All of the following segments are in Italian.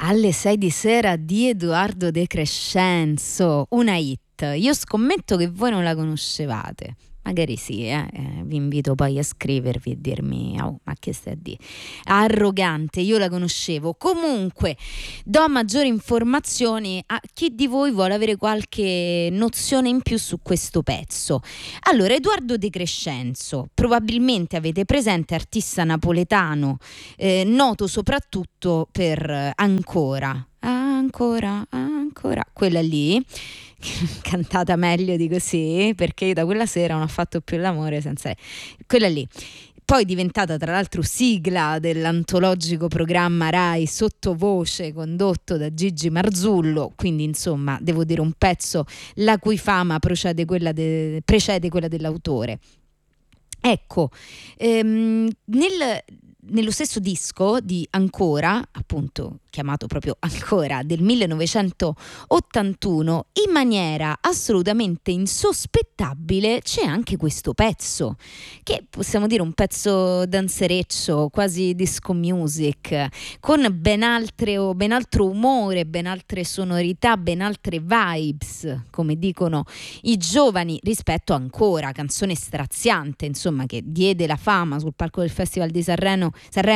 Alle 6 di sera di Edoardo De Crescenzo, una hit. Io scommetto che voi non la conoscevate. Magari sì, vi invito poi a scrivervi e dirmi: oh, ma che stai a dire? Arrogante, io la conoscevo. Comunque, do maggiori informazioni a chi di voi vuole avere qualche nozione in più su questo pezzo. Allora, Edoardo De Crescenzo, probabilmente avete presente, artista napoletano, noto soprattutto per Ancora. Ancora, quella lì, cantata meglio di così, perché io da quella sera non ho fatto più l'amore senza lei. Quella lì. Poi diventata tra l'altro sigla dell'antologico programma Rai Sottovoce condotto da Gigi Marzullo, quindi insomma devo dire un pezzo la cui fama precede quella dell'autore. Ecco, nello stesso disco di Ancora, appunto chiamato proprio Ancora, del 1981, in maniera assolutamente insospettabile c'è anche questo pezzo, che possiamo dire un pezzo danzereccio, quasi disco music, con ben altro umore, ben altre sonorità, ben altre vibes, come dicono i giovani, rispetto a Ancora, canzone straziante, insomma, che diede la fama sul palco del Festival di Sanremo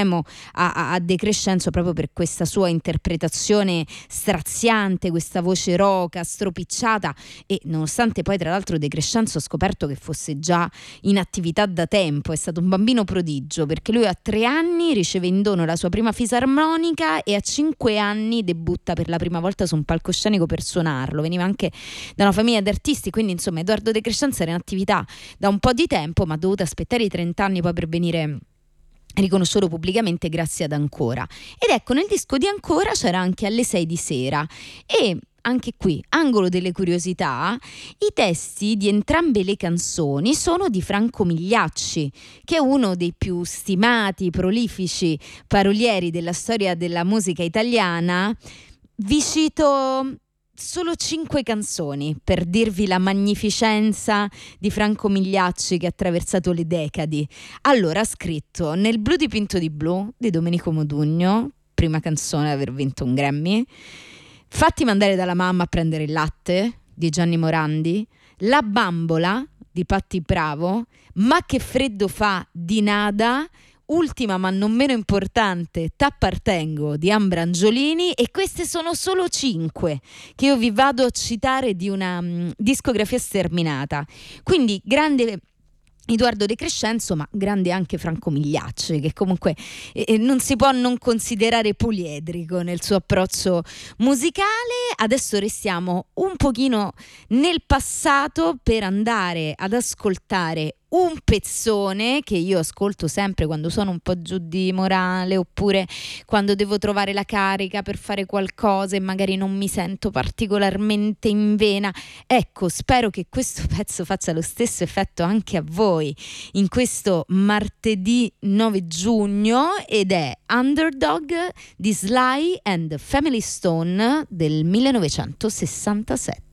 a De Crescenzo proprio per questa sua interpretazione straziante, questa voce roca, stropicciata. E nonostante poi tra l'altro De Crescenzo ho scoperto che fosse già in attività da tempo, è stato un bambino prodigio, perché lui a 3 anni riceve in dono la sua prima fisarmonica e a 5 anni debutta per la prima volta su un palcoscenico per suonarlo. Veniva anche da una famiglia di artisti, quindi insomma Edoardo De Crescenzo era in attività da un po' di tempo, ma ha dovuto aspettare i 30 anni poi per venire riconosciuto pubblicamente grazie ad Ancora. Ed ecco, nel disco di Ancora c'era anche Alle 6 di sera, e anche qui, angolo delle curiosità, i testi di entrambe le canzoni sono di Franco Migliacci, che è uno dei più stimati, prolifici parolieri della storia della musica italiana. Vi cito solo 5 canzoni per dirvi la magnificenza di Franco Migliacci, che ha attraversato le decadi. Allora, ha scritto Nel blu dipinto di blu di Domenico Modugno, prima canzone ad aver vinto un Grammy, Fatti mandare dalla mamma a prendere il latte di Gianni Morandi, La bambola di Patti Bravo, Ma che freddo fa di Nada, ultima ma non meno importante, T'appartengo di Ambra Angiolini. E queste sono solo 5 che io vi vado a citare di una discografia sterminata. Quindi grande Edoardo De Crescenzo, ma grande anche Franco Migliacci, che comunque non si può non considerare poliedrico nel suo approccio musicale. Adesso restiamo un pochino nel passato per andare ad ascoltare un pezzone che io ascolto sempre quando sono un po' giù di morale, oppure quando devo trovare la carica per fare qualcosa e magari non mi sento particolarmente in vena. Ecco, spero che questo pezzo faccia lo stesso effetto anche a voi in questo martedì 9 giugno, ed è Underdog di Sly and Family Stone del 1967.